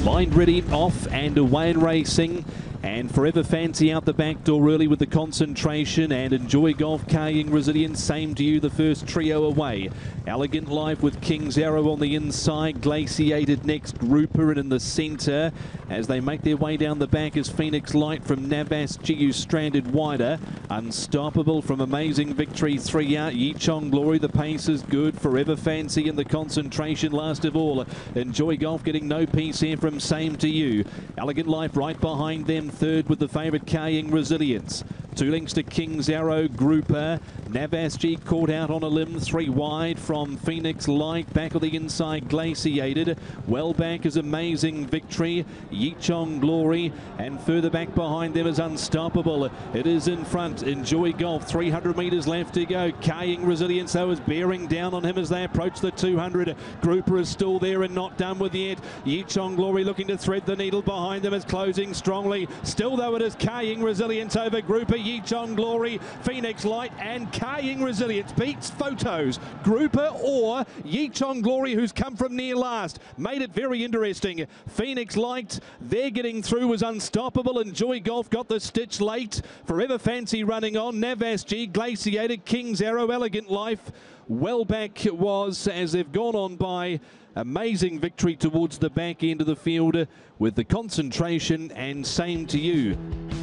Mind Ready off and away in racing. And Forever Fancy out the back door early with the concentration, and Enjoy Golf, Carrying Resilience, same to you, the first trio away. Elegant Life with King's Arrow on the inside, Glaciated next, Grouper, and in the centre as they make their way down the back is Phoenix Light from Navas Giu stranded wider. Unstoppable from Amazing Victory 3 out. Yichong Glory, the pace is good. Forever Fancy in the concentration last of all. Enjoy Golf getting no piece here from Same to You. Elegant Life right behind them, third with the favourite Carrying Resilience. 2 lengths to King's Arrow, Grouper. Navas G caught out on a limb, 3 wide from Phoenix Light. Back of the inside, Glaciated. Well back is Amazing Victory. Yichong Glory. And further back behind them is Unstoppable. It is in front. Enjoy Golf, 300 metres left to go. Carrying Resilience, though, is bearing down on him as they approach the 200. Grouper is still there and not done with yet. Yichong Glory looking to thread the needle behind them is closing strongly. Still, though, it is Carrying Resilience over Grouper. Yichong Glory, Phoenix Light, and Carrying Resilience beats Photos. Grouper or Yichong Glory, who's come from near last, made it very interesting. Phoenix Light, they're getting through, was Unstoppable. Enjoy Golf got the stitch late. Forever Fancy running on. Navas G, Glaciated, King's Arrow, Elegant Life. Well back it was as they've gone on by Amazing Victory towards the back end of the field with the concentration and Same to You.